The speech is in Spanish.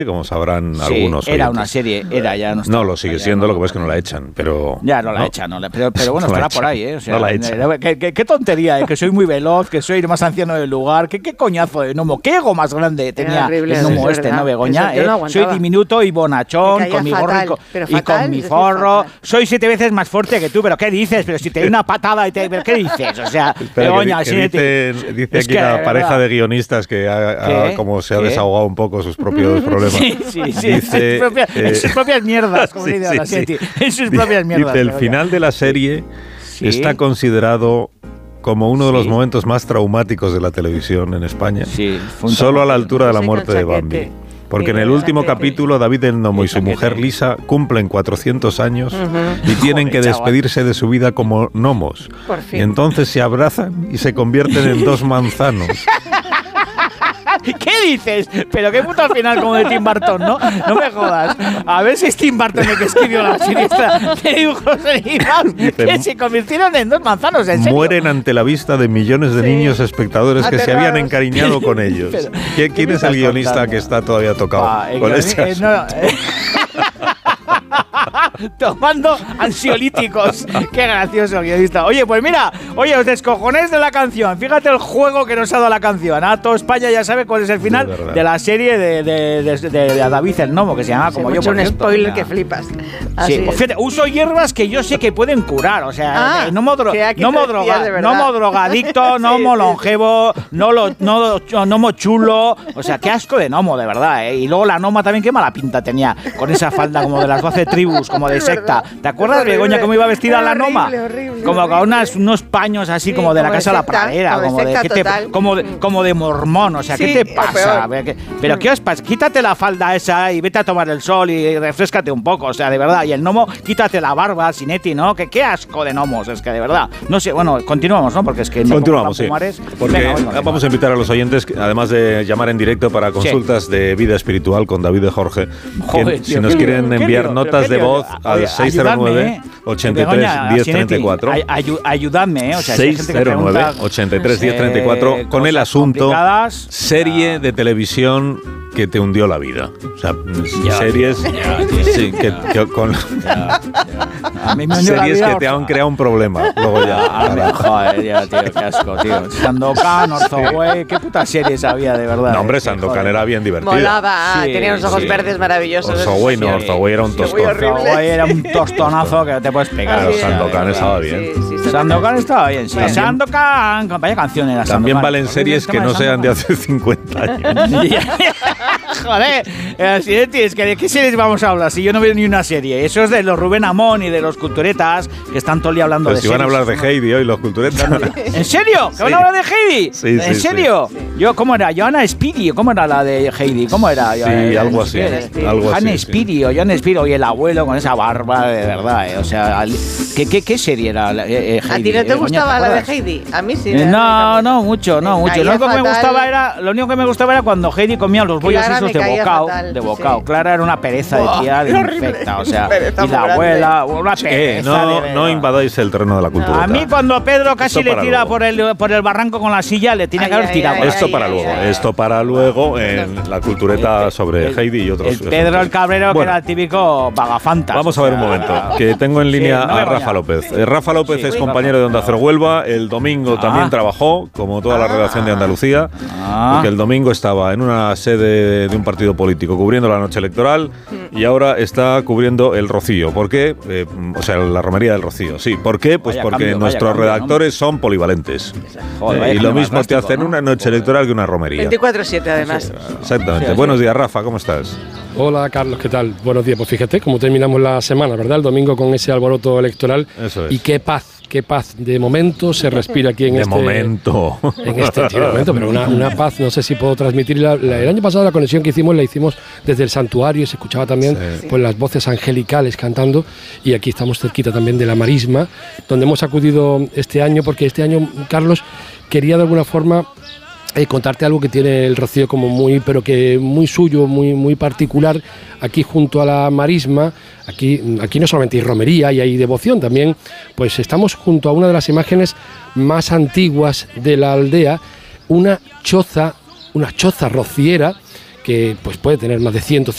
como sabrán algunos. Era una serie, ya no está. No, lo sigue siendo, lo que pasa es que no la echan, pero... Ya, no la echan, pero bueno, estará por ahí, ¿eh? O sea, no la echan. Qué tontería, que soy muy veloz, que soy el más anciano del lugar, qué coñazo de gnomo, qué ego más grande tenía el gnomo ¿no, Begoña? No soy diminuto y bonachón, con mi gorro y con mi forro, soy 7 veces más fuerte que tú, pero ¿qué dices? Pero si te doy una patada, ¿pero qué dices? O sea, Begoña... Dice aquí la pareja de guionistas que como se ha desahogado un poco sus propios problemas. Sí. Dice, en sus propias mierdas, como dice la serie. En sus propias mierdas. Dice, el final de la serie está considerado como uno de los momentos más traumáticos de la televisión en España. Solo a la altura de la muerte de Bambi. Porque en el último capítulo David el Gnomo y su mujer Lisa cumplen 400 años y tienen que despedirse de su vida como gnomos. Y entonces se abrazan y se convierten en 2 manzanos. ¿Qué dices? Pero qué puto al final como de Tim Burton, ¿no? No me jodas. A ver si es Tim Burton el que escribió la serie de dibujos animados que se convirtieron en 2 manzanos, ¿en serio? Mueren ante la vista de millones de niños espectadores que se habían encariñado con ellos. ¿Quién es el guionista que está todavía tocado con este tomando ansiolíticos. Qué gracioso el guionista. Oye, pues mira, os descojonéis de la canción. Fíjate el juego que nos ha dado la canción. Toda España ya sabe cuál es el final de la serie de David el Gnomo, que se llama como yo. Por un spoiler que flipas. Así pues fíjate, uso hierbas que yo sé que pueden curar. O sea, gnomo drogadicto, gnomo longevo, gnomo chulo. O sea, qué asco de gnomo, de verdad. Y luego la gnoma también, qué mala pinta tenía con esa falda como de las 12 tribus, como de secta. ¿Te acuerdas, Begoña, cómo iba vestida la gnoma? Horrible. Como con unos paños así como de la casa de la pradera, como de mormón. O sea, ¿qué te pasa? Pero ¿qué os pasa? Quítate la falda esa y vete a tomar el sol y refrescate un poco. O sea, de verdad. Y el gnomo, quítate la barba, Sinetti, ¿no? Que qué asco de gnomos, es que de verdad. No sé, bueno, continuamos, ¿no? Porque es que... Continuamos, sí. Porque vamos a invitar a los oyentes, además de llamar en directo para consultas de vida espiritual con David de Jorge, si nos quieren enviar notas de voz al 609 83 10 34. Ayudadme, o sea, 609 83 10 34 con el asunto serie de televisión que te hundió la vida. O sea, series series que te han creado un problema. Luego ya. Joder, tío, qué asco, tío. Sandokan, Orzoway, qué puta series había, de verdad. No, hombre, Sandokan era bien divertida. Molaba, tenía unos ojos verdes maravillosos. Orzoway no, Orzoway era un tostón. Orzoway era un tostonazo que no te puedes pegar. Claro, Sandokan estaba bien. Sandokan estaba bien, sí. Sandokan, vaya canción era Sandokan. También valen series que no sean de hace 50 años. Joder, es que ¿de qué series vamos a hablar? Si yo no veo ni una serie. Eso es de los Rubén Amón y de los culturetas que están todo el día hablando de series. Si van a hablar de Heidi hoy, los culturetas. ¿En serio? ¿Que van a hablar de Heidi? Sí, ¿En serio? Yo, ¿cómo era? Johanna Speedy, ¿cómo era la de Heidi? ¿Cómo era? Sí, algo así. Johanna Speedy o John Speedy y el abuelo con esa barba, de verdad. O sea, ¿qué serie era Heidi? ¿A ti no te gustaba la de Heidi? A mí sí. No mucho. Lo único que me gustaba era cuando Heidi comía los bollos esos de bocado. Clara era una pereza de tía de infecta, o sea, y la abuela, una pereza. No invadáis el terreno de la cultura. A mí cuando Pedro casi le tira por el barranco con la silla, le tiene que haber tirado. Esto para luego en la cultureta sobre Heidi y otros. Pedro el Cabrero, que era el típico vagafantas. Vamos a ver un momento, que tengo en línea a Rafa López. Rafa López es compañero de Onda Cero Huelva. El domingo también trabajó, como toda la redacción de Andalucía, porque el domingo estaba en una sede de un partido político cubriendo la noche electoral y ahora está cubriendo el Rocío. ¿Por qué? O sea, la romería del Rocío. Sí, ¿por qué? Pues porque nuestros redactores son polivalentes. Y lo mismo te hacen una noche electoral que una romería. 24/7 además. Sí, exactamente. Buenos días, Rafa, ¿cómo estás? Hola, Carlos, ¿qué tal? Buenos días. Pues fíjate cómo terminamos la semana, ¿verdad? El domingo con ese alboroto electoral. Eso es. Y qué paz. De momento se respira aquí en de momento, pero una paz, no sé si puedo transmitirla. El año pasado la conexión que hicimos la hicimos desde el santuario y se escuchaba también pues las voces angelicales cantando, y aquí estamos cerquita también de la Marisma, donde hemos acudido este año, porque este año, Carlos, quería de alguna forma contarte algo que tiene el Rocío como muy suyo, muy particular. Aquí junto a la Marisma, aquí no solamente hay romería y hay devoción, también pues estamos junto a una de las imágenes más antiguas de la aldea, una choza rociera que pues puede tener más de 100,